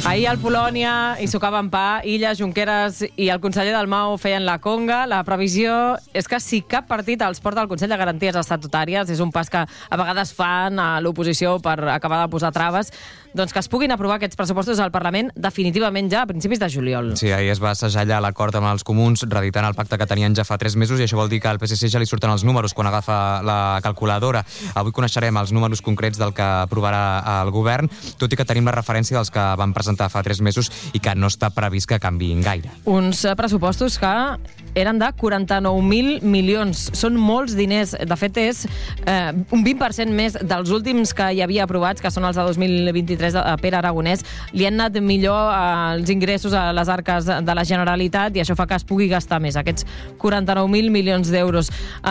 Ahir al Polònia hi sucaven pa, Illa, Junqueras i el conseller Dalmau feien la conga. La previsió és que si cap partit els porta al Consell de Garanties Estatutàries, és un pas que a vegades fan a l'oposició per acabar de posar traves, doncs que es puguin aprovar aquests pressupostos al Parlament definitivament ja a principis de juliol. Sí, ahir es va assajar l'acord amb els comuns, reeditant el pacte que tenien ja fa 3 mesos, i això vol dir que al PSC ja li surten els números quan agafa la calculadora. Avui coneixerem els números concrets del que aprovarà el govern, tot i que tenim la referència dels que van presentar fa 3 mesos i que no està previst que canviïn gaire. Uns pressupostos que eren de 49.000 milions. Són molts diners. De fet, és un 20% més dels últims que hi havia aprovats, que són els de 2023 de Pere Aragonès. Li han anat millor els ingressos a les arques de la Generalitat i això fa que es pugui gastar més, aquests 49.000 milions d'euros.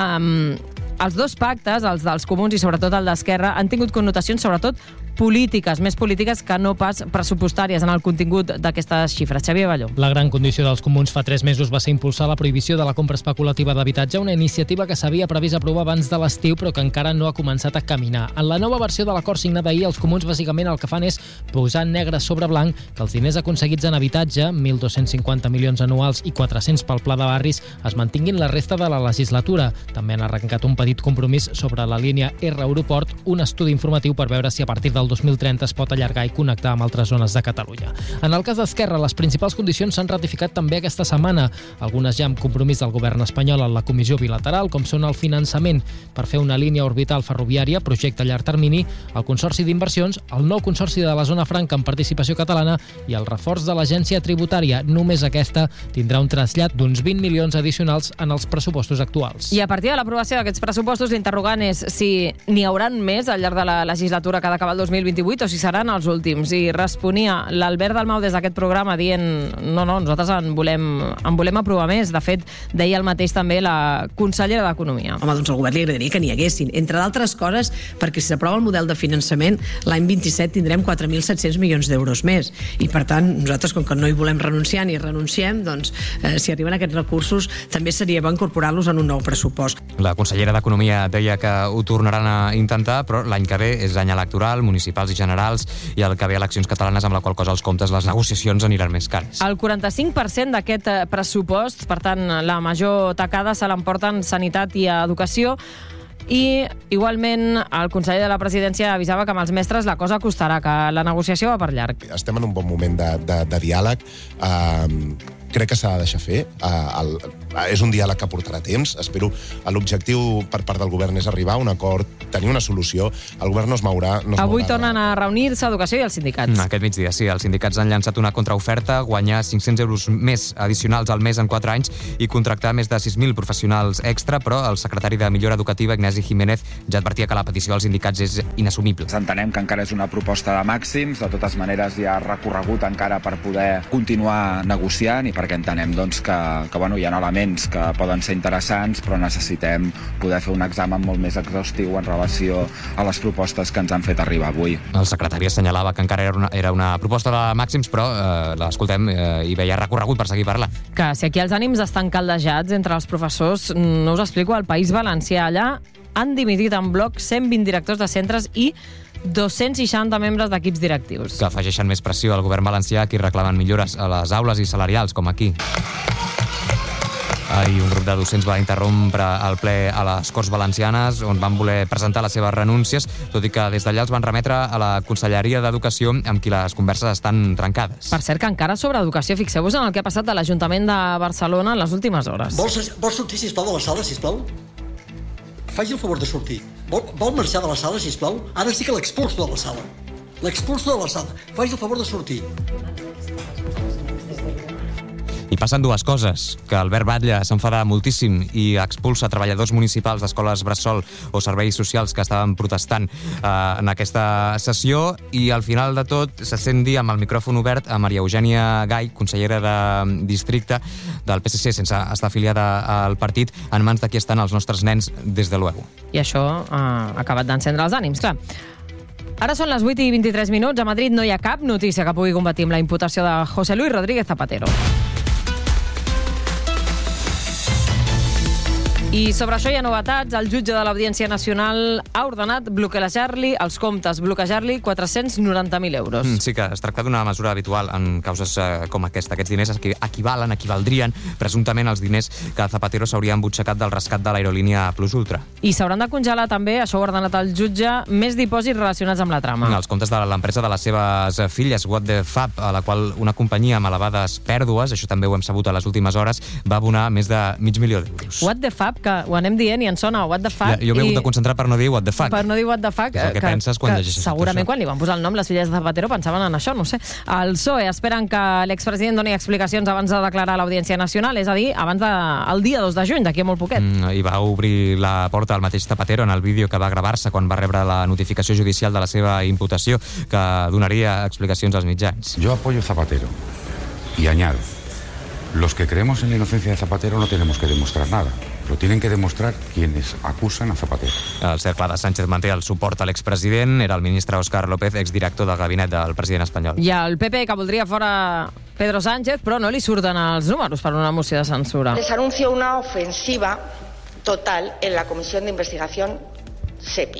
Els dos pactes, els dels comuns i sobretot el d'Esquerra, han tingut connotacions sobretot polítiques, més polítiques que no pas pressupostàries en el contingut d'aquestes xifres. Xavier Balló. La gran condició dels comuns fa 3 mesos va ser impulsar la prohibició de la compra especulativa d'habitatge, una iniciativa que s'havia previst aprovar abans de l'estiu però que encara no ha començat a caminar. En la nova versió de l'acord signat ahir, els comuns bàsicament el que fan és posar negre sobre blanc que els diners aconseguits en habitatge, 1.250 milions anuals i 400 pel pla de barris, es mantinguin la resta de la legislatura. També han arrencat un petit compromís sobre la línia R-Aeroport, un estudi informatiu per veure si a partir del 2030 es pot allargar i connectar amb altres zones de Catalunya. En el cas d'Esquerra, les principals condicions s'han ratificat també aquesta setmana, algunes ja amb compromís del govern espanyol en la comissió bilateral, com són el finançament per fer una línia orbital ferroviària, projecte a llarg termini, el Consorci d'Inversions, el nou Consorci de la Zona Franca amb participació catalana i el reforç de l'agència tributària. Només aquesta tindrà un trasllat d'uns 20 milions addicionals en els pressupostos actuals. I a partir de l'aprovació d'aquests pressupostos, l'interrogant és si n'hi hauran més al llarg de la legislatura que ha d'acabar el 2028 o si seran els últims. I responia l'Albert Dalmau des d'aquest programa dient no, nosaltres en volem aprovar més. De fet, deia el mateix també la consellera d'Economia. Home, doncs al govern li agradaria que n'hi haguessin. Entre d'altres coses, perquè si s'aprova el model de finançament, l'any 27 tindrem 4.700 milions d'euros més. I per tant, nosaltres, com que no hi volem renunciar ni renunciem, doncs si arriben aquests recursos també seria bo incorporar-los en un nou pressupost. La consellera d'Economia deia que ho tornaran a intentar, però l'any que ve és any electoral, municipals i generals, i el que ve eleccions catalanes, amb la qual cosa els comptes, les negociacions aniran més cares. El 45% d'aquest pressupost, per tant, la major tacada se l'emporten sanitat i educació. I igualment el conseller de la presidència avisava que amb els mestres la cosa costarà, que la negociació va per llarg. Estem en un bon moment de diàleg. Crec que s'ha de deixar fer. És un diàleg que portarà temps. Espero l'objectiu per part del govern és arribar a un acord, tenir una solució. El govern no es mourà. Avui tornen a reunir-se Educació i els sindicats. Aquest migdia, sí. Els sindicats han llançat una contraoferta, guanyar 500 euros més addicionals al mes en 4 anys i contractar més de 6.000 professionals extra, però el secretari de Millora Educativa, Ignasi Jiménez, ja advertia que la petició dels sindicats és inassumible. Entenem que encara és una proposta de màxims, de totes maneres hi ha recorregut encara per poder continuar negociant i perquè entenem doncs, que hi ha elements que poden ser interessants, però necessitem poder fer un examen molt més exhaustiu en relació a les propostes que ens han fet arribar avui. El secretari assenyalava que encara era una proposta de màxims, però l'escoltem i veia recorregut per seguir parlant. Que si aquí els ànims estan caldejats entre els professors, no us explico, al País Valencià allà han dimitit en bloc 120 directors de centres i 260 membres d'equips directius. Que afegeixen més pressió al govern valencià, qui reclamen millores a les aules i salarials, com aquí. Un grup de docents va interrompre el ple a les Corts Valencianes, on van voler presentar les seves renúncies, tot i que des d'allà els van remetre a la Conselleria d'Educació, amb qui les converses estan trencades. Per cert, que encara sobre educació, fixeu-vos en el que ha passat a l'Ajuntament de Barcelona en les últimes hores. Vols sortir, sisplau, de la sala, sisplau? Faci el favor de sortir. Vol marxar de la sala, sisplau? Ara sí que l'expulso de la sala. L'expulso de la sala. Faci el favor de sortir. I passen dues coses, que Albert Batlle s'enfada moltíssim i expulsa treballadors municipals d'escoles bressol o serveis socials que estaven protestant en aquesta sessió, i al final de tot se sent dir amb el micròfon obert a Maria Eugènia Gai, consellera de districte del PSC, sense estar afiliada al partit, en mans de qui estan els nostres nens, des de luego. I això ha acabat d'encendre els ànims, clar. Ara són les 8:23. A Madrid no hi ha cap notícia que pugui combatir amb la imputació de José Luis Rodríguez Zapatero. I sobre això hi ha novetats. El jutge de l'Audiència Nacional ha ordenat bloquejar-li els comptes, bloquejar-li 490.000 euros. Sí que es tracta d'una mesura habitual en causes com aquesta. Aquests diners equivaldrien presumptament als diners que Zapatero s'hauria embutxacat del rescat de l'aerolínia Plus Ultra. I s'hauran de congelar també, això ho ha ordenat el jutge, més dipòsits relacionats amb la trama. Els comptes de l'empresa de les seves filles, What the Fab, a la qual una companyia amb elevades pèrdues, això també ho hem sabut a les últimes hores, va abonar més de $500.000. What the Fab, que ho anem dient i ens sona What the Fuck. Jo m'he hagut de concentrar per no dir What the Fuck. Per no dir What the Fuck. És el que penses quan llegeixes segurament això. quan li van posar el nom les filles de Zapatero pensaven en això, no sé. El PSOE esperen que l'expresident doni explicacions abans de declarar a l'Audiència Nacional, és a dir, abans del dia 2 de juny, d'aquí a molt poquet. I va obrir la porta al mateix Zapatero en el vídeo que va gravar-se quan va rebre la notificació judicial de la seva imputació, que donaria explicacions als mitjans. Yo apoyo Zapatero y añado, los que creemos en la inocencia de Zapatero no tenemos que demostrar nada. Lo tienen que demostrar quienes acusan a Zapatero. El cercle de Sánchez manté el suport a l'expresident. Era el ministre Óscar López, exdirector del gabinet del president espanyol. I el PP, que voldria fora Pedro Sánchez, però no li surten els números per una moció de censura. Les anuncio una ofensiva total en la Comisión de Investigación SEPI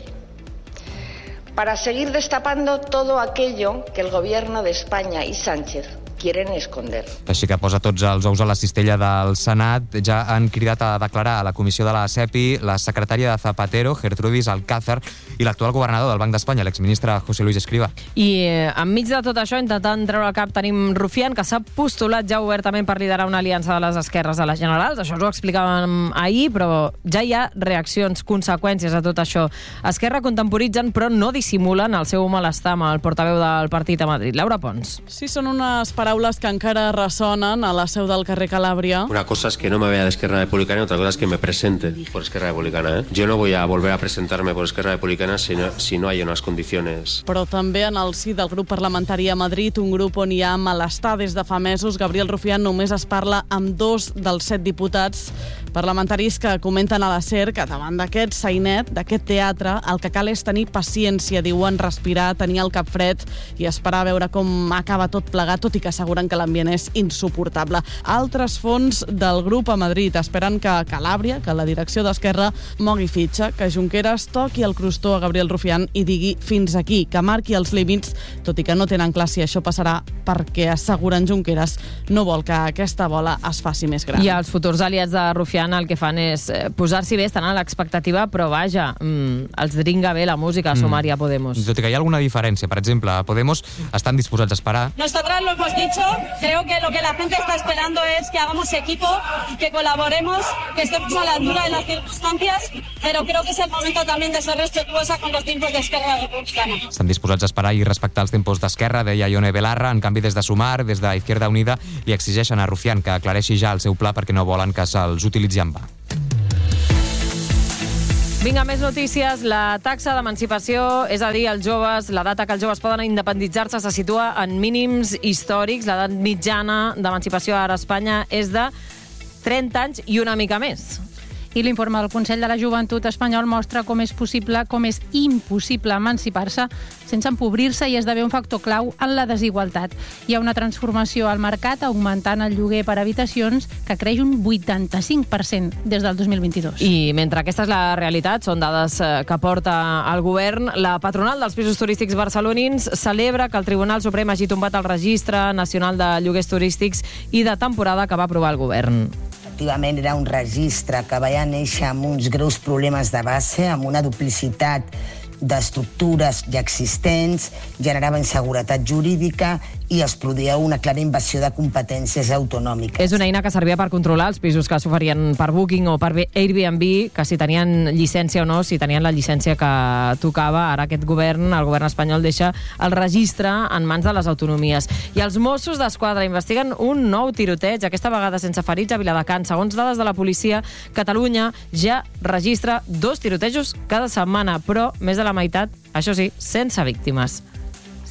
para seguir destapando todo aquello que el gobierno de España y Sánchez quieren esconder. Així que posa tots els ous a la cistella del Senat. Ja han cridat a declarar a la comissió de la SEPI la secretària de Zapatero, Gertrudis Alcázar, i l'actual governador del Banc d'Espanya, l'exministre José Luis Escrivá. I enmig de tot això, intentant treure al cap, tenim Rufián, que s'ha postulat ja obertament per liderar una aliança de les esquerres a les generals. Això us ho explicàvem ahir, però ja hi ha reaccions, conseqüències a tot això. Esquerra contemporitzen, però no dissimulen el seu malestar amb el portaveu del partit a Madrid. Laura Pons. Sí, són unes paraules que encara ressonen a la seu del carrer Calàbria. Una cosa es que no me vea de Esquerra Republicana y otra cosa es que me presente por Esquerra Republicana. Yo no voy a volver a presentarme por Esquerra Republicana si no hay unas condiciones. Però també en el si del grup parlamentari a Madrid, un grup on hi ha malestar des de fa mesos. Gabriel Rufián només es parla amb 2 dels 7 diputats parlamentaris que comenten a la SER que davant d'aquest sainet, d'aquest teatre, el que cal és tenir paciència, diuen, respirar, tenir el cap fred i esperar a veure com acaba tot plegat, tot i que asseguren que l'ambient és insuportable. Altres fons del grup a Madrid esperen que Calàbria, que la direcció d'Esquerra, mogui fitxa, que Junqueras toqui el crostó a Gabriel Rufián i digui fins aquí, que marqui els límits, tot i que no tenen clar si això passarà perquè, asseguren Junqueras, no vol que aquesta bola es faci més gran. I els futurs aliats de Rufián el que fan és posar-s'hi bé, estan a l'expectativa, però vaja, els dringa bé la música a Sumar i a Podemos. Tot i que hi ha alguna diferència. Per exemple, a Podemos estan disposats a esperar. Nosotras lo hemos dicho, creo que lo que la gente está esperando es que hagamos equipo, que colaboremos, que estemos a la altura de las circunstancias, pero creo que es el momento también de ser respetuosa con los tiempos de Esquerra Republicana. Estan disposats a esperar i respectar els tempos d'Esquerra, deia Ione Belarra. En canvi, des de Sumar, des d'Izquierda Unida, li exigeixen a Rufián que aclareixi ja el seu pla perquè no volen que se'ls utilitzi en va. Vinga, més notícies. La taxa d'emancipació, és a dir, els joves, la data que els joves poden independitzar-se se situa en mínims històrics. L'edat mitjana d'emancipació ara a Espanya és de 30 anys i una mica més. I l'informe del Consell de la Joventut espanyol mostra com és possible, com és impossible emancipar-se sense empobrir-se i esdevé un factor clau en la desigualtat. Hi ha una transformació al mercat augmentant el lloguer per habitacions que creix un 85% des del 2022. I mentre aquesta és la realitat, són dades que porta el govern, la patronal dels pisos turístics barcelonins celebra que el Tribunal Suprem hagi tombat el Registre Nacional de Lloguers Turístics i de temporada que va aprovar el govern. Efectivament, era un registre que va néixer amb uns greus problemes de base, amb una duplicitat d'estructures ja existents, generava inseguretat jurídica i es produïa una clara invasió de competències autonòmiques. És una eina que servia per controlar els pisos que s'oferien per Booking o per Airbnb, que si tenien llicència o no, si tenien la llicència que tocava. Ara aquest govern, el govern espanyol, deixa el registre en mans de les autonomies. I els Mossos d'Esquadra investiguen un nou tiroteig, aquesta vegada sense ferits a Viladecans. Segons dades de la policia, Catalunya ja registra 2 tirotejos cada setmana, però més de la meitat, això sí, sense víctimes.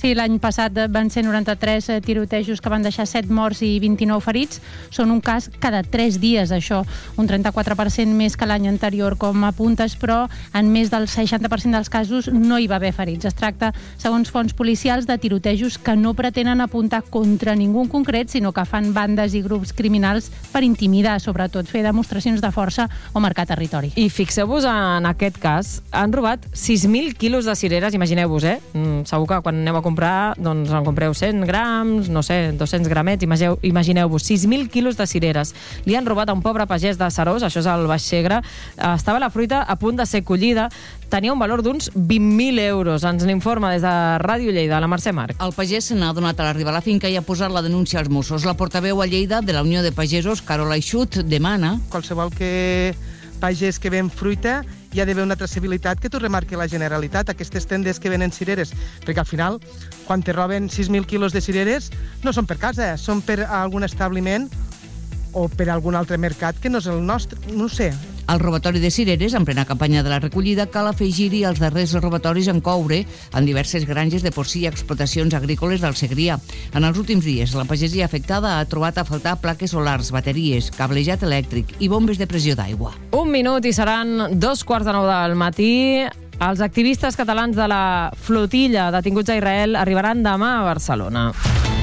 Sí, l'any passat van ser 93 tirotejos que van deixar 7 morts i 29 ferits. Són un cas cada 3 dies, això. Un 34% més que l'any anterior, com apuntes, però en més del 60% dels casos no hi va haver ferits. Es tracta, segons fonts policials, de tirotejos que no pretenen apuntar contra ningú en concret, sinó que fan bandes i grups criminals per intimidar, sobretot, fer demostracions de força o marcar territori. I fixeu-vos en aquest cas, han robat 6.000 quilos de cireres, imagineu-vos, segur que quan aneu a comprar, doncs en compreu 100 grams, no sé, 200 gramets, imagineu-vos, 6.000 quilos de cireres. Li han robat a un pobre pagès de Serós, això és al Baix Segre, estava la fruita a punt de ser collida, tenia un valor d'uns 20.000 euros. Ens n'informa des de Ràdio Lleida, la Mercè Marc. El pagès se n'ha donat a l'arribar a la finca i ha posat la denúncia als Mossos. La portaveu a Lleida de la Unió de Pagesos, Carola Ixut, demana... Qualsevol pagès que ven fruita hi ha d'haver una traçabilitat que t'ho remarqui la Generalitat, aquestes tendes que venen cireres, perquè al final, quan te roben 6.000 quilos de cireres, no són per casa, són per algun establiment o per algun altre mercat que no és el nostre, no ho sé. Al robatori de cireres, en plena campanya de la recollida, cal afegir-hi els darrers robatoris en coure en diverses granges de porcí i explotacions agrícoles del Segrià. En els últims dies, la pagesia afectada ha trobat a faltar plaques solars, bateries, cablejat elèctric i bombes de pressió d'aigua. 1 minut i seran 2:45 del matí. Els activistes catalans de la flotilla detinguts a Israel arribaran demà a Barcelona.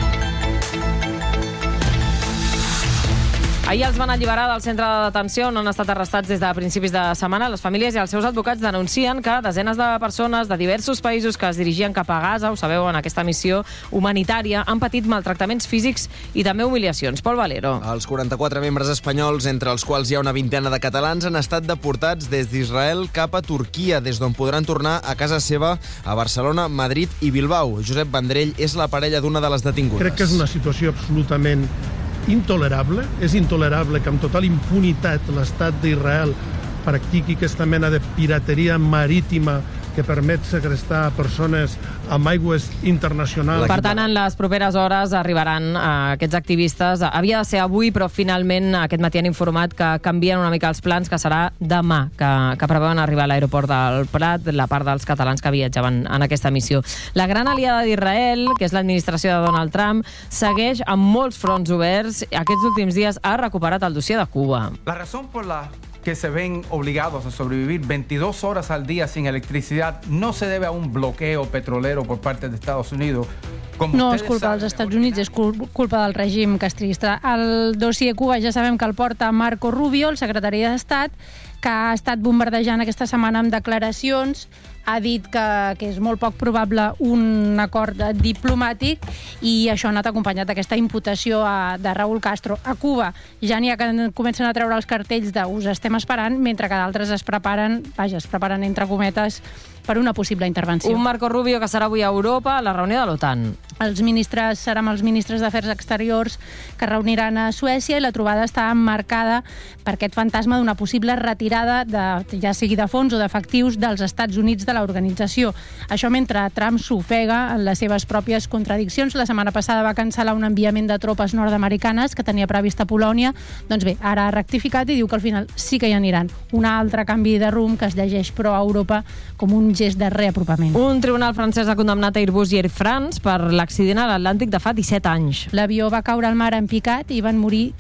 Ahir els van alliberar del centre de detenció on han estat arrestats des de principis de setmana. Les famílies i els seus advocats denuncien que desenes de persones de diversos països que es dirigien cap a Gaza, ho sabeu, en aquesta missió humanitària, han patit maltractaments físics i també humiliacions. Pol Valero. Els 44 membres espanyols, entre els quals hi ha una vintena de catalans, han estat deportats des d'Israel cap a Turquia, des d'on podran tornar a casa seva a Barcelona, Madrid i Bilbao. Josep Vendrell és la parella d'una de les detingudes. Crec que és una situació absolutament intolerable. És intolerable que amb total impunitat l'estat d'Israel practiqui aquesta mena de pirateria marítima que permet segrestar persones amb aigües internacionals. Per tant, en les properes hores arribaran aquests activistes. Havia de ser avui, però finalment aquest matí han informat que canvien una mica els plans, que serà demà, que preveuen arribar a l'aeroport del Prat, la part dels catalans que viatjaven en aquesta missió. La gran aliada d'Israel, que és l'administració de Donald Trump, segueix amb molts fronts oberts. Aquests últims dies ha recuperat el dossier de Cuba. La razón por la que se ven obligados a sobrevivir 22 horas al día sin electricidad no se debe a un bloqueo petrolero por parte de Estados Unidos. No és culpa dels Estats Units, és culpa del règim castrista. El dossier Cuba ja sabem que el porta Marco Rubio, el secretari d'Estat, que ha estat bombardejant aquesta setmana amb declaracions, ha dit que és molt poc probable un acord diplomàtic i això ha anat acompanyat d'aquesta imputació de Raúl Castro. A Cuba ja n'hi ha que comencen a treure els cartells de us estem esperant, mentre que d'altres es preparen entre cometes per una possible intervenció. Un Marco Rubio que serà avui a Europa a la reunió de l'OTAN. Els ministres seran els ministres d'Afers Exteriors que reuniran a Suècia i la trobada està emmarcada per aquest fantasma d'una possible retirada, ja sigui de fons o d'efectius, dels Estats Units de l'organització. Això mentre Trump s'ofega en les seves pròpies contradiccions. La setmana passada va cancel·lar un enviament de tropes nord-americanes que tenia previst a Polònia. Doncs bé, ara ha rectificat i diu que al final sí que hi aniran. Un altre canvi de rumb que es llegeix pro-Europa com un gest de reapropament. Un tribunal francès ha condemnat a Airbus i Air France per l'accident a l'Atlàntic de fa 17 anys. L'avió va caure al mar en picat i van morir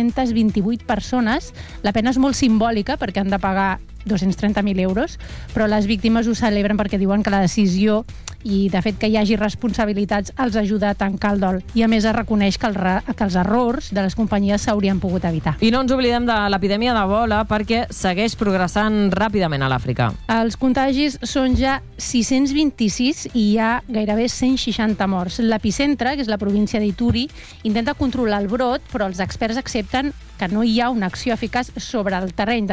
228 persones. La pena és molt simbòlica perquè han de pagar 230.000 euros, però les víctimes ho celebren perquè diuen que la decisió i, de fet, que hi hagi responsabilitats els ajuda a tancar el dol. I, a més, es reconeix que els errors de les companyies s'haurien pogut evitar. I no ens oblidem de l'epidèmia d'Ebola perquè segueix progressant ràpidament a l'Àfrica. Els contagis són ja 626 i hi ha gairebé 160 morts. L'epicentre, que és la província d'Ituri, intenta controlar el brot, però els experts accepten que no hi ha una acció eficaç sobre el terreny.